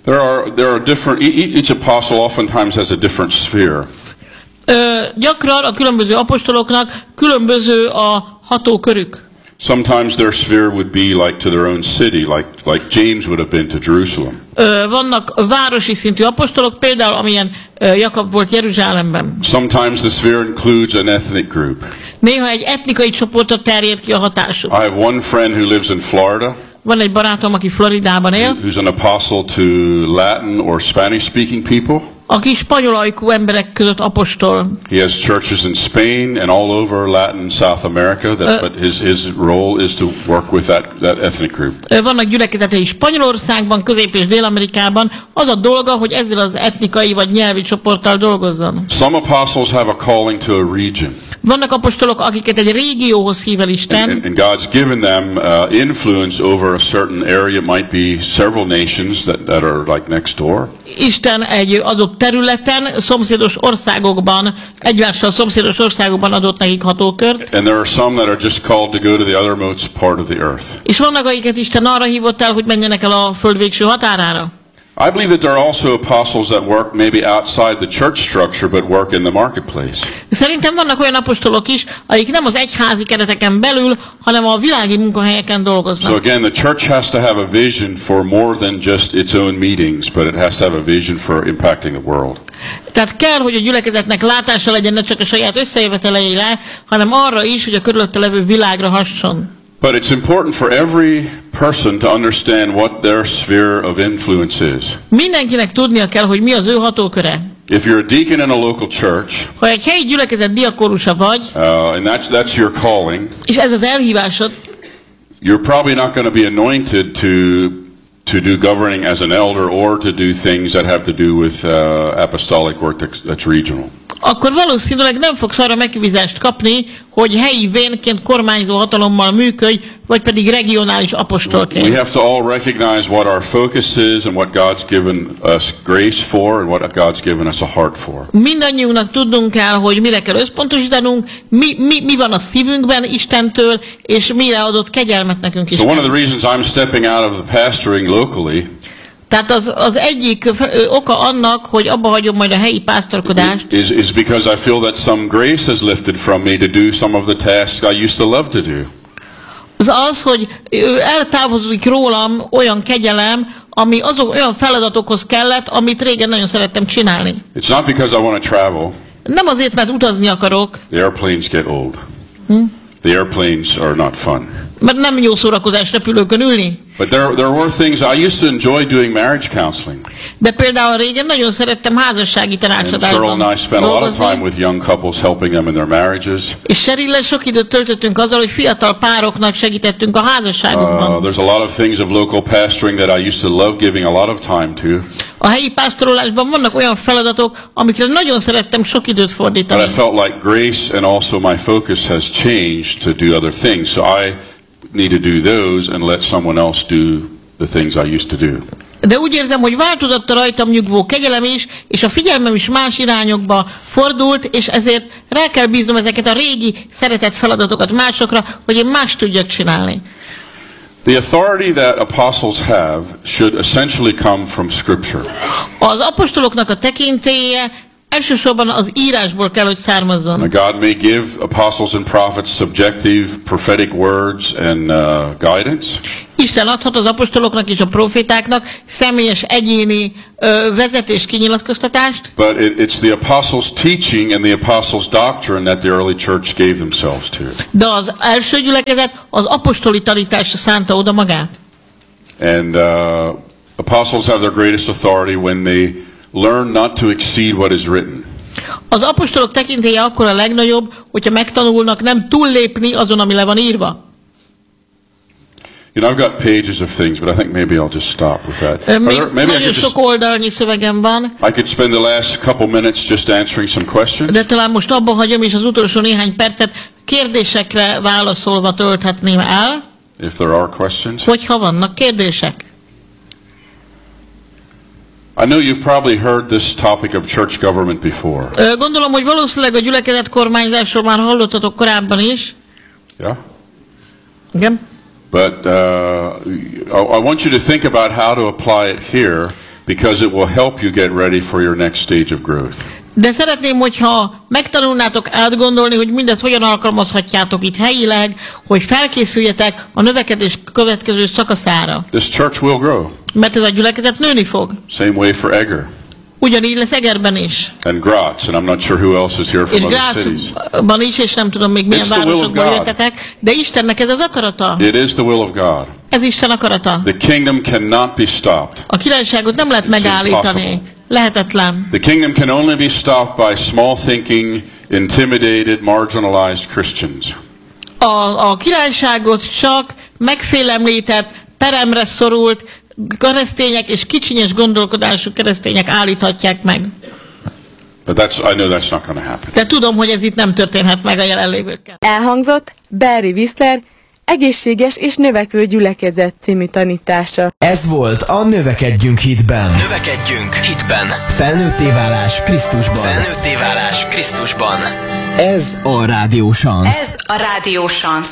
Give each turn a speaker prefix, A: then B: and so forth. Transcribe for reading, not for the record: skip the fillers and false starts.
A: There are different. Each apostle oftentimes has a different sphere.
B: Gyakran a különböző apostoloknak különböző a hatókörük.
A: Sometimes their sphere would be like to their own city, like James would have been to Jerusalem.
B: Vannak városi szintű apostolok, például amilyen Jakab volt Jeruzsálemben.
A: Sometimes the sphere includes an ethnic group.
B: Néha egy etnikai csoportra terjed ki a hatásuk.
A: I have one friend who lives in Florida.
B: Van egy barátom, aki Floridában él.
A: Who's an apostle to Latin or Spanish speaking people.
B: Aki spanyol ajkú emberek között apostol.
A: He has churches in Spain and all over Latin South America, but his role is to work with that ethnic group.
B: Vannak gyülekezetei Spanyolországban, Közép- és Dél-Amerikában. Az a dolga, hogy ezzel az etnikai vagy nyelvi csoporttal dolgozzon.
A: Some apostles have a calling to a region.
B: Vannak apostolok, akiket egy régióhoz hív el Isten.
A: And God's given them influence over a certain area. It might be several nations that are like next door.
B: Isten egy adott területen, szomszédos országokban, egymással szomszédos országokban adott nekik hatókört.
A: And there are some that are just called to go to the othermost part of the earth.
B: És vannak, akiket Isten arra hívott el, hogy menjenek el a föld végső határára.
A: I believe that there are also apostles that work maybe outside the church structure but work in the marketplace.
B: Szerintem vannak olyan apostolok is, akik nem az egyházi kereteken belül, hanem a világi munkahelyeken dolgoznak.
A: So again, the church has to have a vision for more than just its own meetings, but it has to have a vision for impacting the world.
B: Tehát kell, hogy a gyülekezetnek látása legyen ne csak a saját összejöveteleire, hanem arra is, hogy a körülötte levő világra hasson.
A: But it's important for every person to understand what their sphere of influence is.
B: Mindenkinek tudnia kell, hogy mi az ő hatóköre.
A: If you're a deacon in a local church,
B: ha egy helyi gyülekezet diakónusa vagy,
A: and that's your calling,
B: és ez az elhívásod,
A: you're probably not going to be anointed to do governing as an elder or to do things that have to do with apostolic work that's regional.
B: Akkor valószínűleg nem fogsz arra megbízást kapni, hogy helyi vénként kormányzó hatalommal működj, vagy pedig regionális apostolként.
A: We have to all recognize what our focus is and what God's given us grace for and what God's given us a heart for.
B: Mindannyiunknak tudnunk kell, hogy mire kell összpontosítanunk, mi van a szívünkben Istentől, és mire adott kegyelmet nekünk Isten.
A: So one of the reasons I'm stepping out of the pastoring locally,
B: tehát az egyik oka annak, hogy abba hagyom majd a helyi pásztorkodást,
A: is because I feel that some grace has lifted from me to do some of the tasks I used to love to do.
B: Az, hogy eltávozik rólam olyan kegyelem, ami olyan feladatokhoz kellett, amit régen nagyon szerettem csinálni.
A: It's not because I want to travel.
B: Nem azért, mert utazni akarok.
A: The airplanes get old. The airplanes are not fun.
B: Mert nem jó szórakozás repülőkön ülni.
A: But there were things I used to enjoy doing marriage counseling.
B: De például régen nagyon szerettem házassági tanácsadásban.
A: Cheryl and I spent a lot of time with young couples helping them in their marriages.
B: És Cheryl-lel sok időt töltöttünk azzal, hogy fiatal pároknak segítettünk a házasságukban.
A: There's a lot of things of local pastoring that I used to love giving a lot of time to.
B: A helyi pásztorolásban vannak olyan feladatok, amikre nagyon szerettem sok időt fordítani.
A: But I felt like grace and also my focus has changed to do other things. So I need to do those and let someone else do the things I used to do.
B: De úgy érzem, hogy változott a rajtam nyugvó kegyelem is, és a figyelmem is más irányokba fordult, és ezért rá kell bíznom ezeket a régi szeretett feladatokat másokra, hogy én más tudjak csinálni.
A: The authority that apostles have should essentially come from Scripture.
B: Az apostoloknak a tekintélye elsősorban az írásból kell, hogy származzon.
A: God may give apostles and prophets subjective prophetic words and guidance.
B: Isten adhat az apostoloknak és a profétáknak személyes egyéni vezetés kinyilatkoztatást.
A: But it's the apostles' teaching and the apostles' doctrine that the early church gave themselves to.
B: De az első gyülekezet az apostoli tanításra szánta oda magát.
A: And apostles have their greatest authority when they learn not to exceed what is written.
B: Az apostolok tekintélye akkor a legnagyobb, hogyha megtanulnak nem túllépni azon, ami le van írva.
A: You know, I've got pages of things, but I think maybe I'll just stop with that.
B: Nagyon sok oldalnyi szövegem van.
A: I could spend the last couple minutes just answering some questions.
B: De talán most abba hagyom, és az utolsó néhány percet kérdésekre válaszolva tölthetném el.
A: If there are questions.
B: Hogyha vannak kérdések.
A: I know you've probably heard this topic of church government before.
B: Gondolom, hogy valószínűleg a gyülekezet kormányzásról már hallottatok korábban is.
A: Yeah?
B: Igen.
A: But I want you to think about how to apply it here because it will help you get ready for your next stage of growth.
B: De szeretném, hogyha megtanulnátok átgondolni, hogy mindezt hogyan alkalmazhatjátok itt helyileg, hogy felkészüljetek a növekedés következő szakaszára.
A: This church will grow.
B: Mert ez a gyülekezet nőni fog.
A: Same way for Eger.
B: Ugyanígy lesz Egerben is.
A: And Graz, and I'm not sure who else is here from
B: És
A: other cities.
B: Grazban is, és nem tudom még milyen városokból jöttetek, de Istennek ez az akarata.
A: It is the will of God.
B: Ez Isten akarata.
A: The kingdom cannot be stopped.
B: A királyságot nem lehet megállítani. Lehetetlen.
A: The kingdom can only be stopped by small thinking, intimidated, marginalized Christians.
B: A királyságot csak megfélemlített, peremre szorult keresztények és kicsinyes gondolkodású keresztények állíthatják meg.
A: But I know that's not going to happen.
B: De tudom, hogy ez itt nem történhet meg a jelenlévőkkel.
C: Elhangzott Barry Wissler egészséges és növekvő gyülekezet című tanítása.
D: Ez volt a Növekedjünk hitben.
E: Növekedjünk hitben.
D: Felnőtté válás Krisztusban.
E: Felnőtté válás Krisztusban.
D: Ez a Rádió Szansz.
F: Ez a Rádió Szansz.